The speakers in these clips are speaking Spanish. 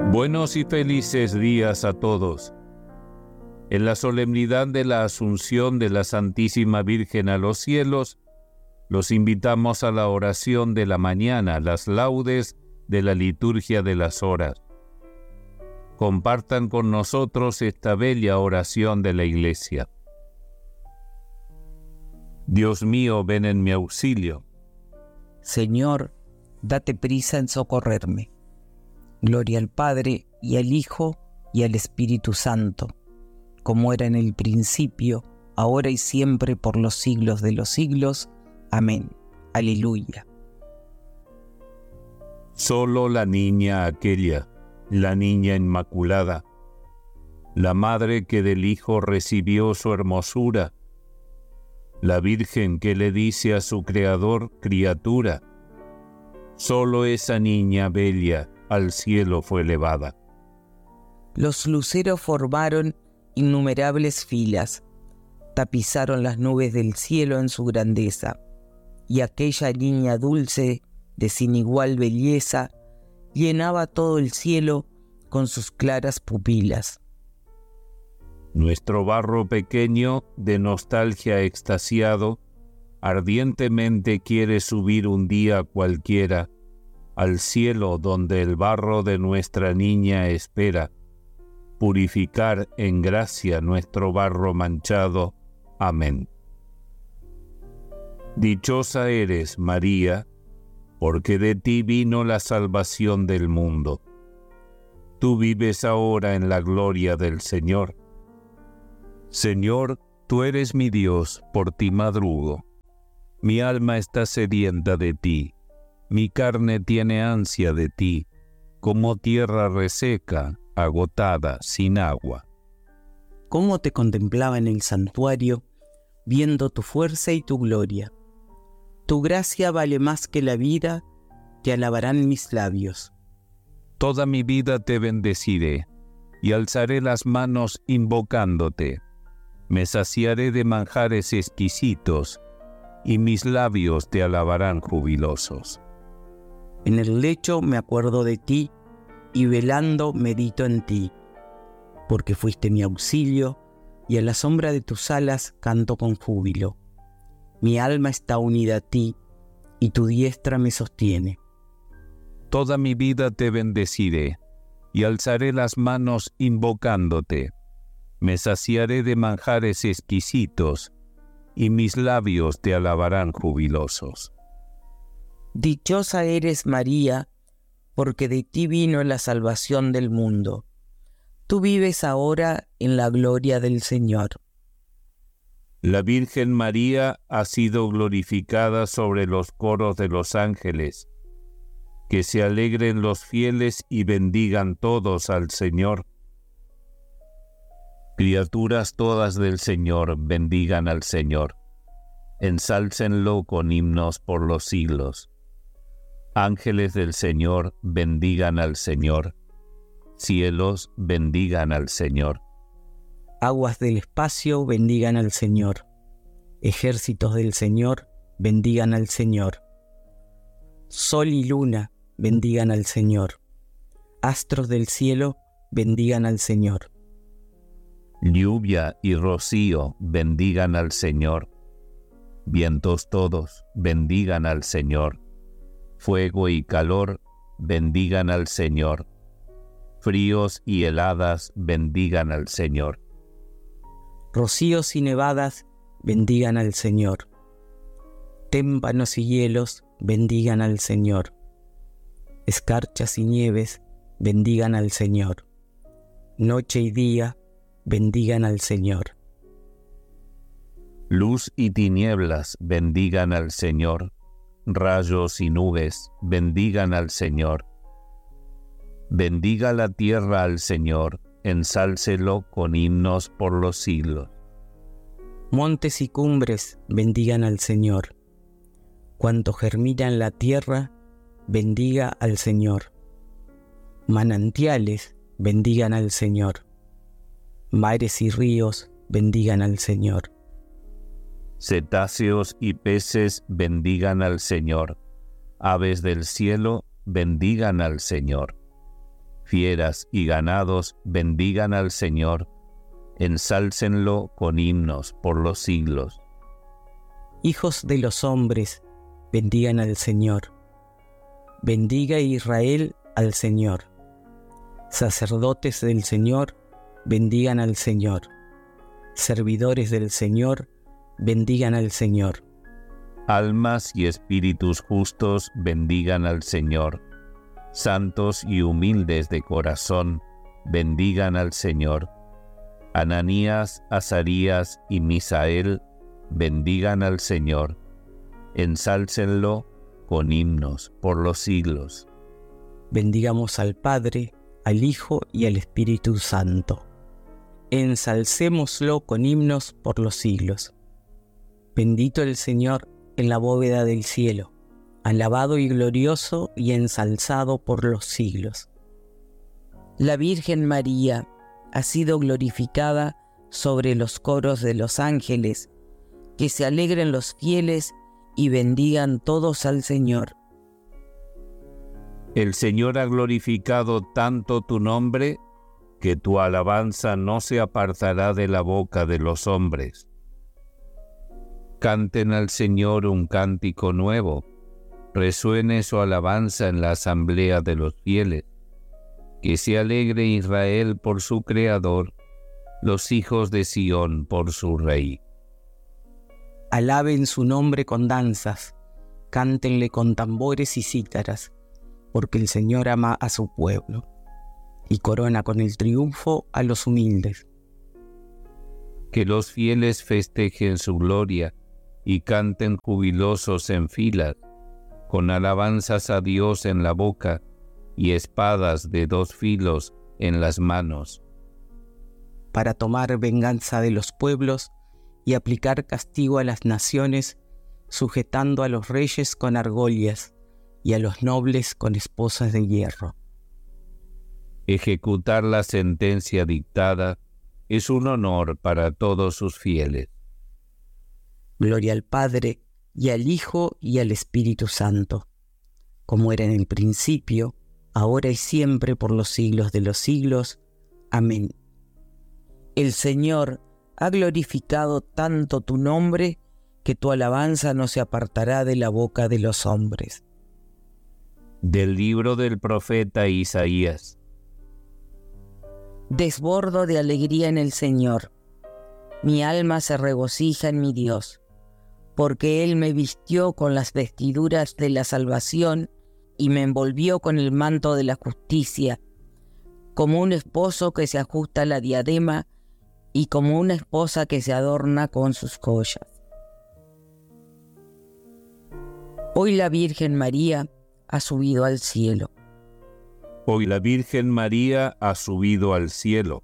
Buenos y felices días a todos. En la solemnidad de la Asunción de la Santísima Virgen a los cielos, los invitamos a la oración de la mañana, las laudes de la liturgia de las horas. Compartan con nosotros esta bella oración de la Iglesia. Dios mío, ven en mi auxilio. Señor, date prisa en socorrerme. Gloria al Padre, y al Hijo, y al Espíritu Santo, como era en el principio, ahora y siempre, por los siglos de los siglos. Amén. Aleluya. Solo la niña aquella, la niña inmaculada, la madre que del Hijo recibió su hermosura, la Virgen que le dice a su Creador, criatura, solo esa niña bella al cielo fue elevada. Los luceros formaron innumerables filas, tapizaron las nubes del cielo en su grandeza, y aquella niña dulce, de sin igual belleza, llenaba todo el cielo con sus claras pupilas. Nuestro barro pequeño, de nostalgia extasiado, ardientemente quiere subir un día cualquiera al cielo donde el barro de nuestra niña espera, purificar en gracia nuestro barro manchado. Amén. Dichosa eres, María, porque de ti vino la salvación del mundo. Tú vives ahora en la gloria del Señor. Señor, tú eres mi Dios, por ti madrugo. Mi alma está sedienta de ti. Mi carne tiene ansia de ti, como tierra reseca, agotada, sin agua. Cómo te contemplaba en el santuario, viendo tu fuerza y tu gloria. Tu gracia vale más que la vida, te alabarán mis labios. Toda mi vida te bendeciré, y alzaré las manos invocándote. Me saciaré de manjares exquisitos, y mis labios te alabarán jubilosos. En el lecho me acuerdo de ti, y velando medito en ti, porque fuiste mi auxilio, y a la sombra de tus alas canto con júbilo. Mi alma está unida a ti, y tu diestra me sostiene. Toda mi vida te bendeciré, y alzaré las manos invocándote. Me saciaré de manjares exquisitos, y mis labios te alabarán jubilosos. Dichosa eres, María, porque de ti vino la salvación del mundo. Tú vives ahora en la gloria del Señor. La Virgen María ha sido glorificada sobre los coros de los ángeles. Que se alegren los fieles y bendigan todos al Señor. Criaturas todas del Señor, bendigan al Señor. Ensálcenlo con himnos por los siglos. Ángeles del Señor, bendigan al Señor. Cielos, bendigan al Señor. Aguas del espacio, bendigan al Señor. Ejércitos del Señor, bendigan al Señor. Sol y luna, bendigan al Señor. Astros del cielo, bendigan al Señor. Lluvia y rocío, bendigan al Señor. Vientos todos, bendigan al Señor. Fuego y calor, bendigan al Señor. Fríos y heladas, bendigan al Señor. Rocíos y nevadas, bendigan al Señor. Témpanos y hielos, bendigan al Señor. Escarchas y nieves, bendigan al Señor. Noche y día, bendigan al Señor. Luz y tinieblas, bendigan al Señor. Rayos y nubes, bendigan al Señor. Bendiga la tierra al Señor, ensálcelo con himnos por los siglos. Montes y cumbres, bendigan al Señor. Cuanto germina en la tierra, bendiga al Señor. Manantiales, bendigan al Señor. Mares y ríos, bendigan al Señor. Cetáceos y peces, bendigan al Señor. Aves del cielo, bendigan al Señor. fieras y ganados bendigan al Señor, ensálcenlo con himnos por los siglos. Hijos de los hombres, bendigan al Señor. Bendiga Israel al Señor. Sacerdotes del Señor, bendigan al Señor. Servidores del Señor, bendigan al Señor. Almas y espíritus justos bendigan al Señor. Santos y humildes de corazón, bendigan al Señor. Ananías, Azarías y Misael, bendigan al Señor. Ensálcenlo con himnos por los siglos. Bendigamos al Padre, al Hijo y al Espíritu Santo. Ensalcémoslo con himnos por los siglos. Bendito el Señor en la bóveda del cielo, alabado y glorioso y ensalzado por los siglos. La Virgen María ha sido glorificada sobre los coros de los ángeles, que se alegren los fieles y bendigan todos al Señor. El Señor ha glorificado tanto tu nombre, que tu alabanza no se apartará de la boca de los hombres. Canten al Señor un cántico nuevo, resuene su alabanza en la asamblea de los fieles. Que se alegre Israel por su Creador, los hijos de Sión por su Rey. Alaben su nombre con danzas, cántenle con tambores y cítaras, porque el Señor ama a su pueblo y corona con el triunfo a los humildes. Que los fieles festejen su gloria y canten jubilosos en filas, con alabanzas a Dios en la boca y espadas de 2 filos en las manos. Para tomar venganza de los pueblos y aplicar castigo a las naciones, sujetando a los reyes con argollas y a los nobles con esposas de hierro. Ejecutar la sentencia dictada es un honor para todos sus fieles. Gloria al Padre, y al Hijo, y al Espíritu Santo, como era en el principio, ahora y siempre, por los siglos de los siglos. Amén. El Señor ha glorificado tanto tu nombre, que tu alabanza no se apartará de la boca de los hombres. Del libro del profeta Isaías. Desbordo de alegría en el Señor. Mi alma se regocija en mi Dios, porque Él me vistió con las vestiduras de la salvación y me envolvió con el manto de la justicia, como un esposo que se ajusta la diadema y como una esposa que se adorna con sus joyas. Hoy la Virgen María ha subido al cielo. Hoy la Virgen María ha subido al cielo.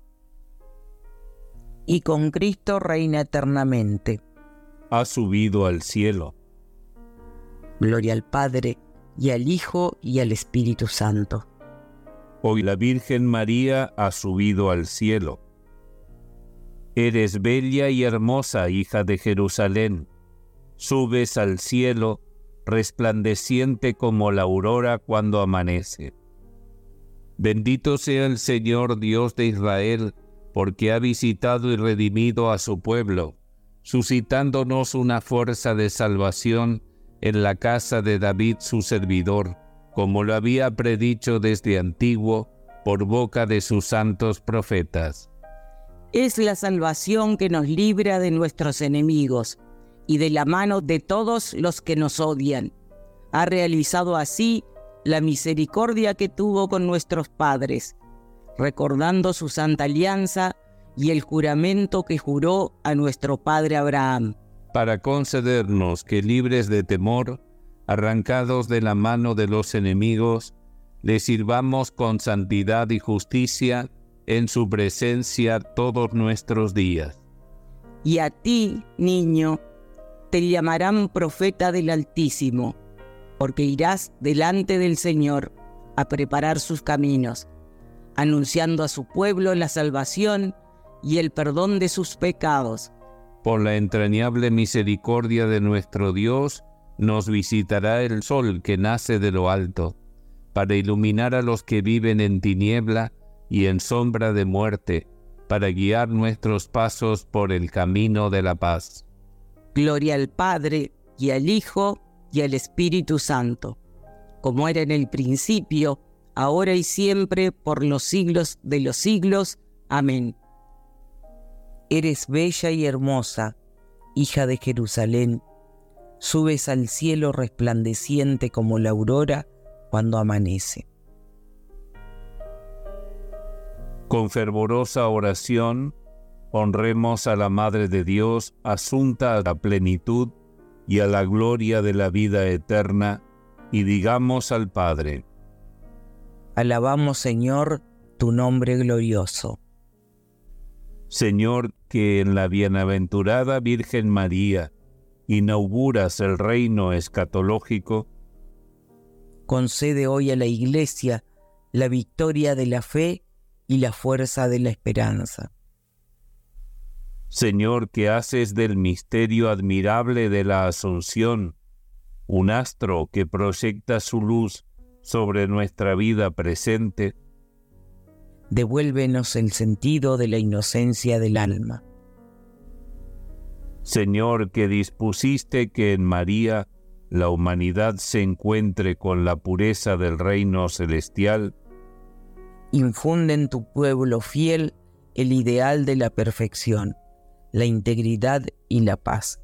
Y con Cristo reina eternamente. Ha subido al cielo. Gloria al Padre, y al Hijo, y al Espíritu Santo. Hoy la Virgen María ha subido al cielo. Eres bella y hermosa, hija de Jerusalén. Subes al cielo, resplandeciente como la aurora cuando amanece. Bendito sea el Señor Dios de Israel, porque ha visitado y redimido a su pueblo, suscitándonos una fuerza de salvación en la casa de David su servidor, como lo había predicho desde antiguo por boca de sus santos profetas. Es la salvación que nos libra de nuestros enemigos y de la mano de todos los que nos odian. Ha realizado así la misericordia que tuvo con nuestros padres, recordando su santa alianza y el juramento que juró a nuestro padre Abraham. Para concedernos que, libres de temor, arrancados de la mano de los enemigos, le sirvamos con santidad y justicia en su presencia todos nuestros días. Y a ti, niño, te llamarán profeta del Altísimo, porque irás delante del Señor a preparar sus caminos, anunciando a su pueblo la salvación y el perdón de sus pecados. Por la entrañable misericordia de nuestro Dios, nos visitará el sol que nace de lo alto, para iluminar a los que viven en tiniebla y en sombra de muerte, para guiar nuestros pasos por el camino de la paz. Gloria al Padre, y al Hijo, y al Espíritu Santo, como era en el principio, ahora y siempre, por los siglos de los siglos. Amén. Eres bella y hermosa, hija de Jerusalén. Subes al cielo resplandeciente como la aurora cuando amanece. Con fervorosa oración, honremos a la Madre de Dios, asunta a la plenitud y a la gloria de la vida eterna, y digamos al Padre: Alabamos, Señor, tu nombre glorioso. Señor, que en la bienaventurada Virgen María inauguras el reino escatológico, concede hoy a la Iglesia la victoria de la fe y la fuerza de la esperanza. Señor, que haces del misterio admirable de la Asunción un astro que proyecta su luz sobre nuestra vida presente, devuélvenos el sentido de la inocencia del alma. Señor, que dispusiste que en María la humanidad se encuentre con la pureza del reino celestial, infunde en tu pueblo fiel el ideal de la perfección, la integridad y la paz.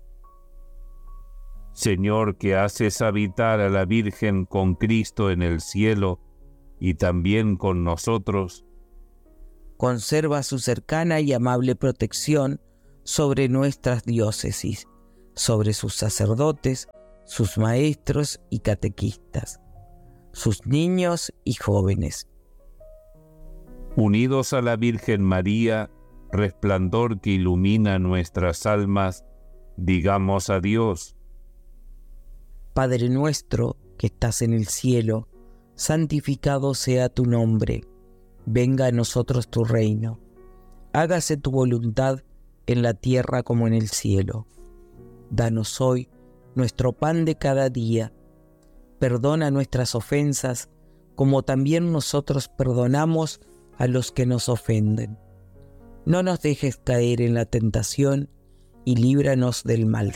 Señor, que haces habitar a la Virgen con Cristo en el cielo y también con nosotros, conserva su cercana y amable protección sobre nuestras diócesis, sobre sus sacerdotes, sus maestros y catequistas, sus niños y jóvenes. Unidos a la Virgen María, resplandor que ilumina nuestras almas, digamos a Dios: Padre nuestro que estás en el cielo, santificado sea tu nombre. Venga a nosotros tu reino. Hágase tu voluntad en la tierra como en el cielo. Danos hoy nuestro pan de cada día. Perdona nuestras ofensas, como también nosotros perdonamos a los que nos ofenden. No nos dejes caer en la tentación y líbranos del mal.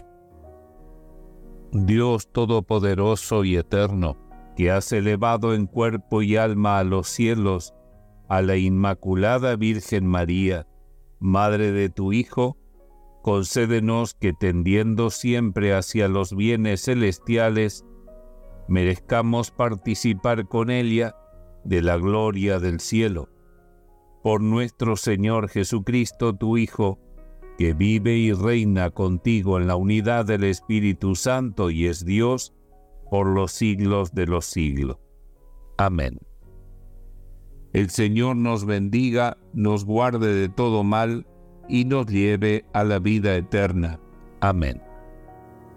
Dios Todopoderoso y Eterno, que has elevado en cuerpo y alma a los cielos a la Inmaculada Virgen María, Madre de tu Hijo, concédenos que, tendiendo siempre hacia los bienes celestiales, merezcamos participar con ella de la gloria del cielo. Por nuestro Señor Jesucristo, tu Hijo, que vive y reina contigo en la unidad del Espíritu Santo y es Dios por los siglos de los siglos. Amén. El Señor nos bendiga, nos guarde de todo mal y nos lleve a la vida eterna. Amén.